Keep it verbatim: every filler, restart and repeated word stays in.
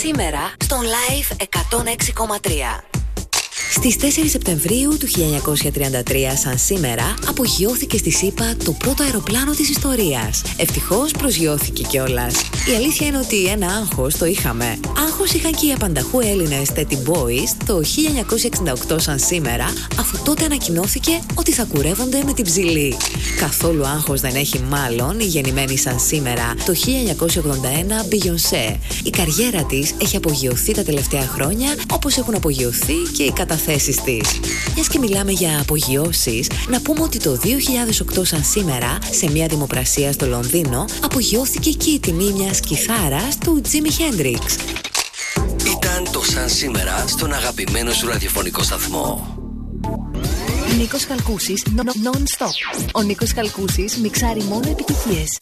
σήμερα στον Live εκατόν έξι κόμμα τρία. Στις τέσσερις Σεπτεμβρίου του χίλια εννιακόσια τριάντα τρία, σαν σήμερα, απογειώθηκε στη ΣΥΠΑ το πρώτο αεροπλάνο της ιστορίας. Ευτυχώς προσγειώθηκε κιόλας. Η αλήθεια είναι ότι ένα άγχος το είχαμε. Άγχος είχαν και οι απανταχού Έλληνες Teddy Boys το χίλια εννιακόσια εξήντα οκτώ, σαν σήμερα, αφού τότε ανακοινώθηκε ότι θα κουρεύονται με την ψηλή. Καθόλου άγχος δεν έχει μάλλον η γεννημένη σαν σήμερα το χίλια εννιακόσια ογδόντα ένα Beyoncé. Η καριέρα της έχει απογειωθεί τα τελευταία χρόνια, όπως έχουν απογειωθεί και οι καταθέσεις θέσεις της. Μιας και μιλάμε για απογειώσεις, να πούμε ότι το δύο χιλιάδες οκτώ, σαν σήμερα, σε μια δημοπρασία στο Λονδίνο, απογειώθηκε και η τιμή μιας κιθάρας του Τζίμι Χέντριξ. Ήταν το σαν σήμερα στον αγαπημένο σου ραδιοφωνικό σταθμό. Νίκος Χαλκούσης, non-stop. Ο Νίκος Χαλκούσης μιξάρει μόνο επιτυχίες.